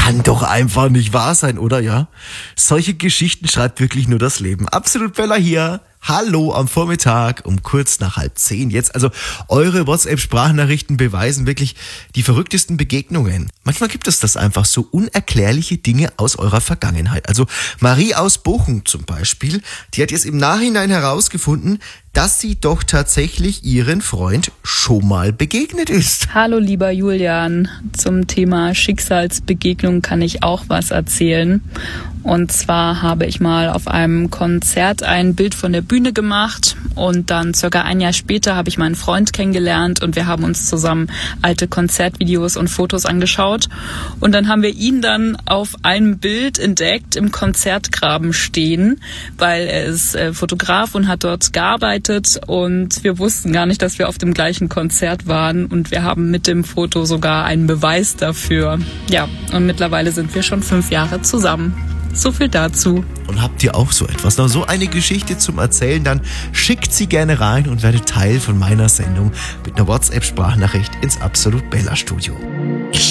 kann doch einfach nicht wahr sein, oder ja? Solche Geschichten schreibt wirklich nur das Leben. Absolut Bella hier. Hallo am Vormittag um kurz nach 9:30 jetzt. Also eure WhatsApp-Sprachnachrichten beweisen wirklich die verrücktesten Begegnungen. Manchmal gibt es das einfach, so unerklärliche Dinge aus eurer Vergangenheit. Also Marie aus Bochum zum Beispiel, die hat jetzt im Nachhinein herausgefunden, dass sie doch tatsächlich ihren Freund schon mal begegnet ist. Hallo lieber Julian, zum Thema Schicksalsbegegnung kann ich auch was erzählen. Und zwar habe ich mal auf einem Konzert ein Bild von der Bühne gemacht und dann circa ein Jahr später habe ich meinen Freund kennengelernt und wir haben uns zusammen alte Konzertvideos und Fotos angeschaut. Und dann haben wir ihn dann auf einem Bild entdeckt im Konzertgraben stehen, weil er ist Fotograf und hat dort gearbeitet und wir wussten gar nicht, dass wir auf dem gleichen Konzert waren und wir haben mit dem Foto sogar einen Beweis dafür. Ja, und mittlerweile sind wir schon 5 Jahre zusammen. So viel dazu. Und habt ihr auch so etwas, noch so eine Geschichte zum Erzählen, dann schickt sie gerne rein und werdet Teil von meiner Sendung mit einer WhatsApp-Sprachnachricht ins Absolut Bella Studio.